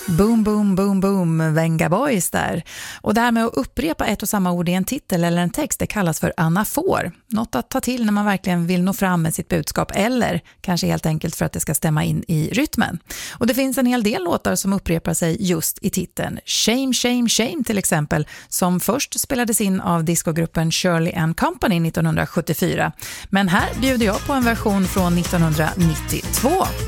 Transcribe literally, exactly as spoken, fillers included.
Boom, boom, boom, boom, Venga Boys där. Och det här med att upprepa ett och samma ord i en titel eller en text, det kallas för anafor. Något att ta till när man verkligen vill nå fram med sitt budskap, eller kanske helt enkelt för att det ska stämma in i rytmen. Och det finns en hel del låtar som upprepar sig just i titeln. Shame, shame, shame till exempel, som först spelades in av discogruppen Shirley and Company nittonhundrasjuttiofyra. Men här bjuder jag på en version från nittonhundranittiotvå.